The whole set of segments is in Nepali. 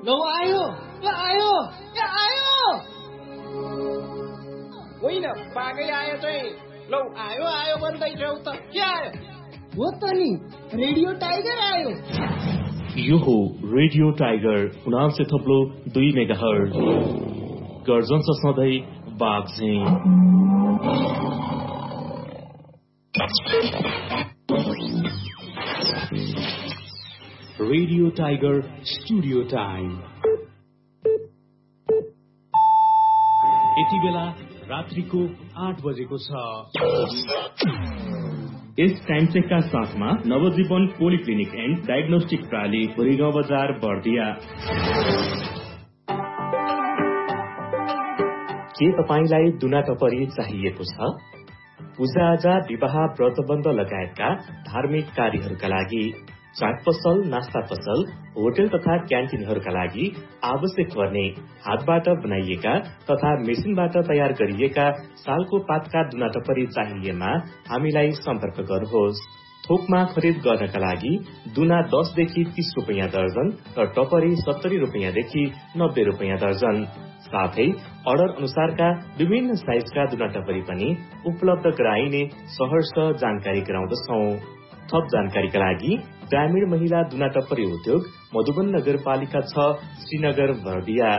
लौ आयो होइन बाघै आयो चाहिँ लौ आयो भन्दैछौ त के आयो हो त नि रेडियो टाइगर आयो यो हो रेडियो टाइगर 89.2 मेगाहर्ज गर्जन छ सधैँ बाघ झैं रेडियो टाइगर स्टुडियो टाइम यति बेला रात्रिको 8 बजेको छ। यस टाइम चेकका साथमा नवजीवन पोलिक्लिनिक एन्ड डायग्नोस्टिक प्राली गोरेगाउँ बजार बर्दिया। के तपाईलाई दुना टपरी चाहिएको छ? पूजाआजा, विवाह, व्रतबन्ध लगायतका धार्मिक कार्यहरूका लागि, चाट पसल, नास्ता पसल, होटल तथा क्यान्टिनहरूका लागि आवश्यक पर्ने हातबाट बनाइएका तथा मेसिनबाट तयार गरिएका सालको पातका दुना टपरी चाहिएमा हामीलाई सम्पर्क गर्नुहोस्। थोकमा खरिद गर्नका लागि दुना 10 देखि 30 रुपैयाँ दर्जन र टपरी 70 रुपैयाँदेखि 90 रुपैयाँ दर्जन। साथै अर्डर अनुसारका विभिन्न साइजका दुना टपरी पनि उपलब्ध गराइने सहर्ष जानकारी गराउँदछौं। थप जानकारीका लागि ग्रामीण महिला दुना टपरी उद्योग मधुबन नगरपालिका 6 श्रीनगर बर्दिया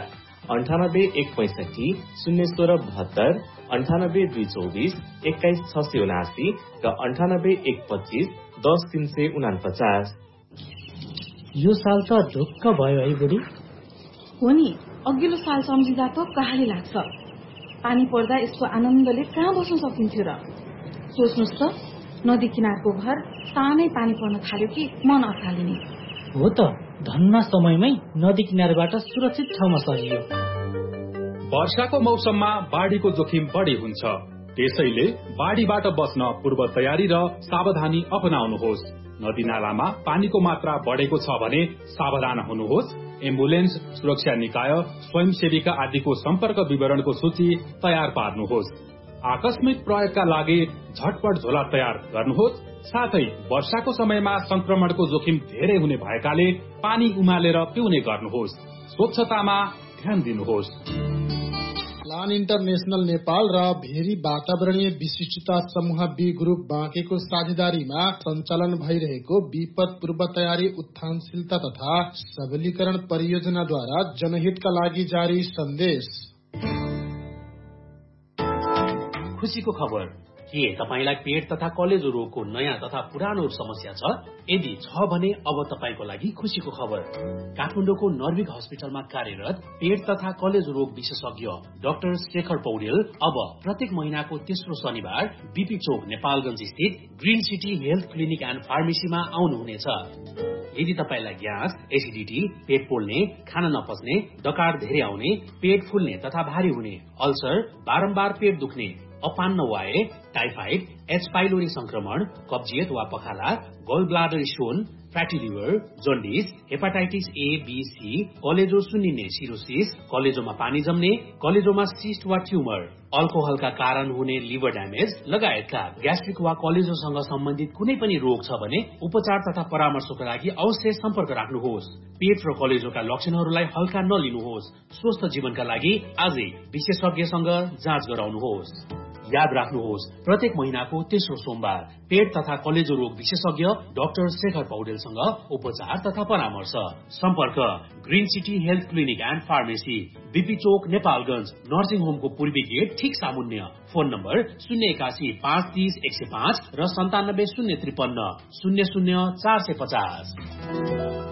98 165 016 72 98 224 21 679 र 98 125 10 349। यो साल त ढुक्क भयो है बुढी। हो नि, अघिल्लो साल सम्झिँदा त कहाली लाग्छ। पानी पर्दा यसको आनन्दले कहाँ बस्न सकिन्थ्यो र। सोच्नुहोस् त, नदी किनारको घर सानै पानी पर्न थाल्यो कि मन अत्तालिने। हो त, धन्न समयमै नदी किनारबाट सुरक्षित ठाउँमा सरियो। वर्षाको मौसममा बाढीको जोखिम बढी हुन्छ, त्यसैले बाढीबाट बस्न पूर्व तयारी र सावधानी अपनाउनुहोस्। नदी नालामा पानीको मात्रा बढेको छ भने सावधान हुनुहोस्। एम्बुलेन्स, सुरक्षा निकाय, स्वयंसेविका आदिको सम्पर्क विवरणको सूची तयार पार्नुहोस्। आकस्मिक प्रयोगका लागि झटपट झोला तयार गर्नुहोस्। साथै वर्षाको समयमा संक्रमणको जोखिम धेरै हुने भएकाले पानी उमालेर पिउने गर्नुहोस्। स्वच्छतामा ध्यान दिनुहोस्। प्लान इन्टरनेशनल नेपाल र भेरी वातावरणीय विशिष्टता समूह बी ग्रुप बाँकेको साझेदारीमा सञ्चालन भइरहेको विपद पूर्व तयारी, उत्थानशीलता तथा सबलीकरण परियोजनाद्वारा जनहितका लागि जारी सन्देश। खुशीको खबर के तपाईलाई पेट तथा कलेजो रोगको नयाँ तथा पुरानो समस्या छ? यदि छ भने अब तपाईको लागि खुशीको खबर। काठमाडौँको नर्भिक हस्पिटलमा कार्यरत पेट तथा कलेजो रोग विशेषज्ञ डाक्टर शेखर पौडेल अब प्रत्येक महिनाको तेस्रो शनिबार बीपी चोक नेपालगञ्ज स्थित green city health clinic and फार्मेसीमा आउनुहुनेछ। यदि तपाईलाई ग्यास, एसिडिटी, पेट पोल्ने, खान नपच्ने, डकार धेरै आउने, पेट फुल्ने तथा भारी हुने, अल्सर, बारम्बार पेट दुख्ने, अपान नवाए, टाइफाइड, एच पाइलोरी संक्रमण, कब्जियत वा पखाला, गल bladder stone, fatty liver, jaundice, hepatitis A, be, C, कलेजो सुन्निने सिरोसिस, कलेजोमा पानी जम्ने, कलेजोमा सिस्ट वा ट्युमर, अल्कोहलका कारण हुने लिभर ड्यामेज लगायतका ग्यास्ट्रिक वा कलेजोसँग सम्बन्धित कुनै पनि रोग छ भने उपचार तथा परामर्शको लागि अवश्य सम्पर्क राख्नुहोस्। पेट र कलेजोका लक्षणहरूलाई हल्का नलिनुहोस्। स्वस्थ जीवनका लागि आजै विशेषज्ञसँग जाँच गराउनुहोस्। याद राख्नुहोस्, प्रत्येक महिनाको तेस्रो सोमबार पेट तथा कलेजो रोग विशेषज्ञ डाक्टर शेखर पौडेलसँग उपचार तथा परामर्श। सम्पर्क green city health clinic and pharmacy, BP Chowk Nepalgunj, nursing होमको पूर्वी गेट ठीक सामुन्य। फोन नम्बर 081 530 105 र 97 053 00 450।